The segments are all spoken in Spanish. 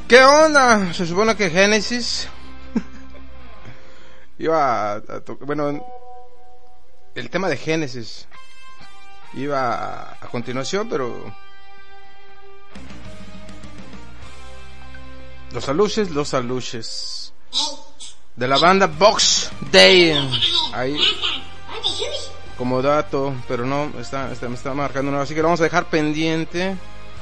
¿Qué onda? Se supone que Génesis iba a tocar, bueno, el tema de Génesis iba a continuación, pero los aluches de la banda Box Day ahí como dato, pero no me está marcando uno, así que lo vamos a dejar pendiente.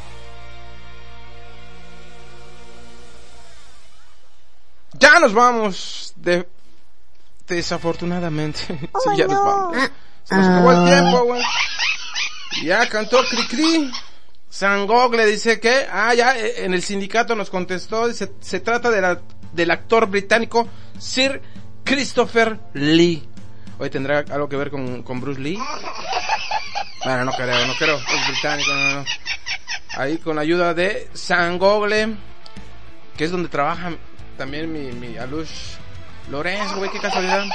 Ya nos vamos desafortunadamente. Sí, ya nos vamos. Se nos acabó el tiempo, güey. Ya cantó Cricri. San Gogle dice que ya en el sindicato nos contestó, se trata del actor británico Sir Christopher Lee. Hoy tendrá algo que ver con Bruce Lee. Bueno, no creo, es británico, no. Ahí con la ayuda de San Gogle, que es donde trabaja también mi Alush Lorenzo, güey, qué casualidad.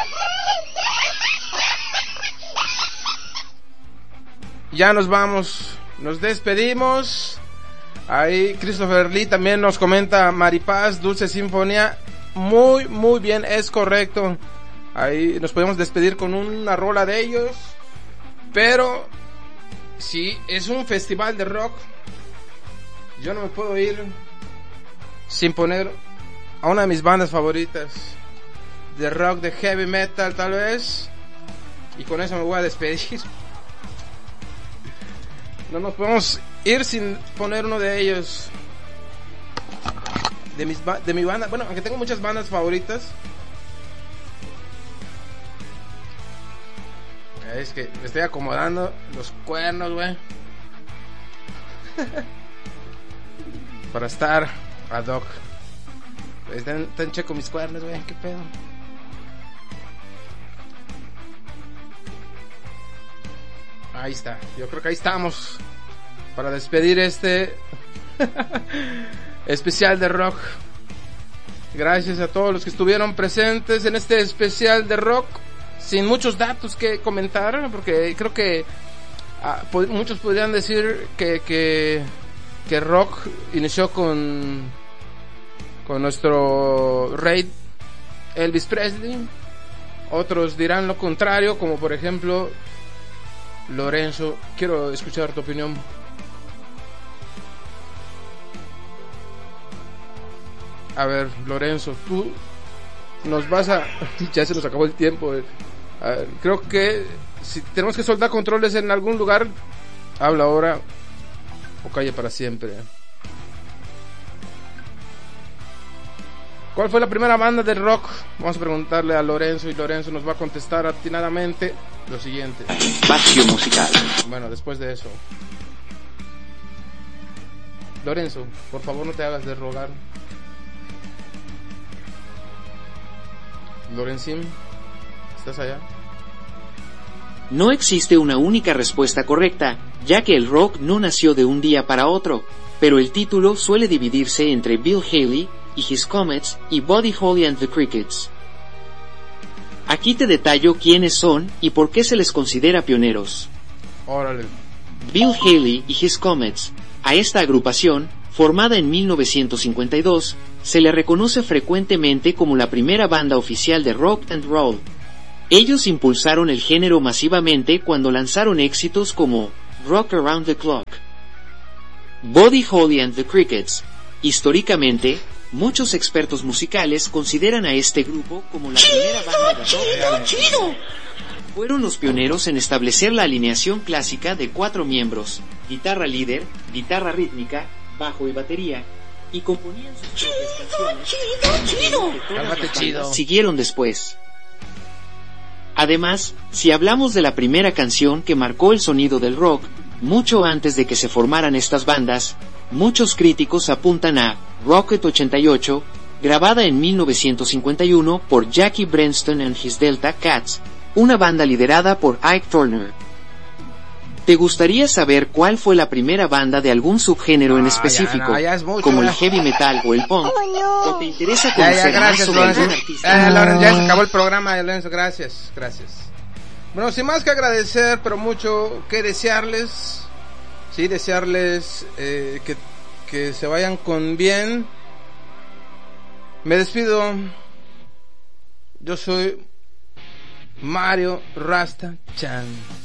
Ya nos vamos, nos despedimos. Ahí Christopher Lee también nos comenta Maripaz, Dulce Sinfonía. Muy, muy bien, es correcto. Ahí nos podemos despedir con una rola de ellos. Pero si es un festival de rock, yo no me puedo ir sin poner a una de mis bandas favoritas de rock, de heavy metal tal vez. Y con eso me voy a despedir. No nos podemos ir sin poner uno de ellos, de mi banda. Bueno, aunque tengo muchas bandas favoritas, es que me estoy acomodando los cuernos, güey, para estar ad hoc. Están checo mis cuernos, güey, qué pedo. Ahí está, yo creo que ahí estamos para despedir este especial de rock. Gracias a todos los que estuvieron presentes en este especial de rock, sin muchos datos que comentar, porque creo que muchos podrían decir que rock inició con nuestro rey Elvis Presley. Otros dirán lo contrario, como por ejemplo Lorenzo. Quiero escuchar tu opinión. A ver, Lorenzo, tú nos vas a... Ya se nos acabó el tiempo. A ver, creo que si tenemos que soltar controles en algún lugar, habla ahora o calle para siempre. ¿Cuál fue la primera banda de rock? Vamos a preguntarle a Lorenzo y Lorenzo nos va a contestar atinadamente lo siguiente. Espacio musical. Bueno, después de eso, Lorenzo, por favor no te hagas de rogar. Lorenzín, ¿estás allá? No existe una única respuesta correcta, ya que el rock no nació de un día para otro, pero el título suele dividirse entre Bill Haley y His Comets y Buddy Holly and the Crickets. Aquí te detallo quiénes son y por qué se les considera pioneros. Órale. Bill Haley y His Comets. A esta agrupación, formada en 1952, se le reconoce frecuentemente como la primera banda oficial de rock and roll. Ellos impulsaron el género masivamente cuando lanzaron éxitos como Rock Around the Clock. Buddy Holly and the Crickets. Históricamente, muchos expertos musicales consideran a este grupo como la primera banda de rock. Fueron los pioneros en establecer la alineación clásica de 4 miembros, guitarra líder, guitarra rítmica, bajo y batería, y componían sus propias canciones. Siguieron después. Además, si hablamos de la primera canción que marcó el sonido del rock, mucho antes de que se formaran estas bandas, muchos críticos apuntan a Rocket 88, grabada en 1951 por Jackie Brenston and His Delta Cats, una banda liderada por Ike Turner. ¿Te gustaría saber cuál fue la primera banda de algún subgénero en específico, como el heavy metal o el punk? ¿O te interesa conocer más sobre algún artista? Lorenzo, ya se acabó el programa, Lorenzo, gracias. Bueno, sin más que agradecer, pero mucho que desearles, sí, que se vayan con bien Me despido. Yo soy Mario Rasta Chan.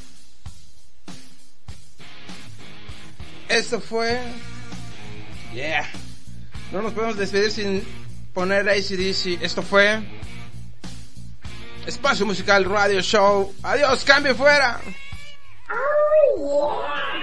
Esto fue... Yeah. No nos podemos despedir sin poner AC/DC. Esto fue... Espacio Musical Radio Show. Adiós, cambio fuera. Oh, yeah.